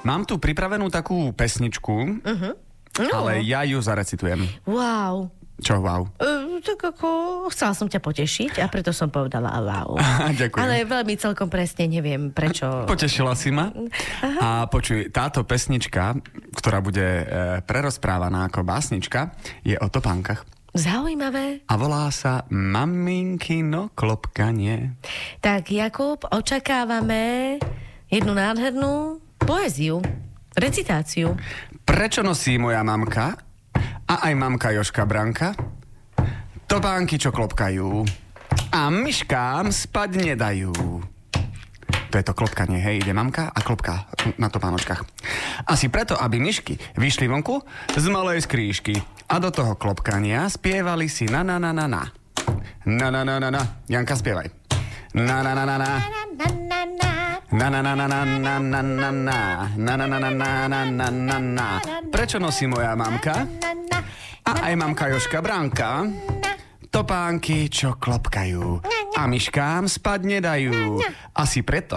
Mám tu pripravenú takú pesničku, ale ja ju zarecitujem. Wow. Čo wow? Tak ako chcela som ťa potešiť a preto som povedala wow. Ďakujem. Ale veľmi celkom presne neviem, prečo. Potešila si ma. A počuj, táto pesnička, ktorá bude prerozprávaná ako básnička, je o topánkach. Zaujímavé. A volá sa Maminkino klopkanie. Tak Jakub, očakávame jednu nádhernú poéziu, recitáciu. Prečo nosí moja mamka a aj mamka Jožka Branka topánky, čo klopkajú a myškám spať nedajú? To je to klopkanie, hej, ide mamka a klopká na topánočkách. Asi preto, aby myšky vyšli vonku z malej skríšky a do toho klopkania spievali si na na na na na. Na na na na na. Janka, spievaj. Na na na na na. Na na na na na na na na na. Na na na na na na na na na. Prečo nosí moja mamka a aj mamka Jožka Branka topánky, čo klopkajú a myškám spať nedajú? Asi preto,